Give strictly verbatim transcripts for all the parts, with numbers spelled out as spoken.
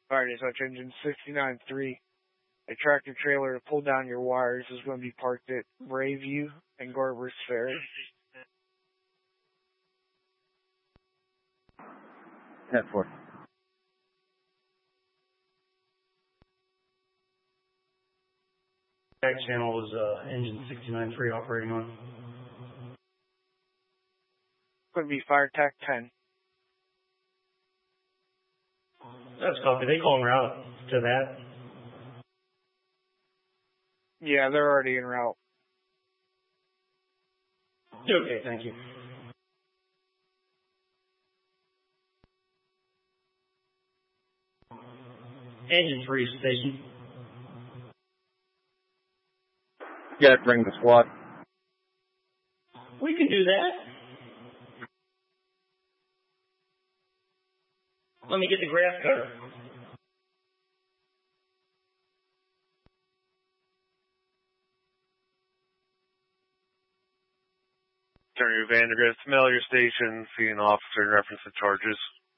Fire dispatch engine sixty-nine three. A tractor trailer to pull down your wires is going to be parked at Rayview and Garber's Ferry. ten four. Back channel was uh, engine sixty-nine three operating on. Going to be Fire Tac ten. That's copy. They call en route to that. Yeah, they're already en route. Okay, thank you. Engine three station. Yeah, bring the squad. We can do that. Let me get the grass cutter. Attorney Vandergrift, mail your station, see an officer in reference to charges.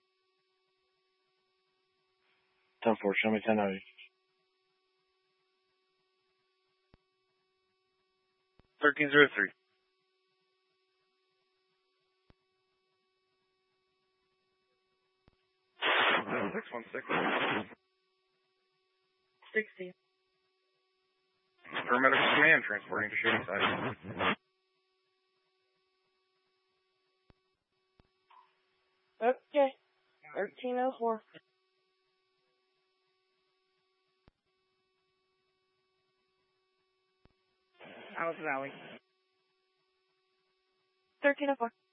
ten four, show me ten ninety. thirteen oh three. six one six. sixty. Paramedical command transporting to shooting site. Okay. thirteen oh four. Alice Valley. thirteen oh four.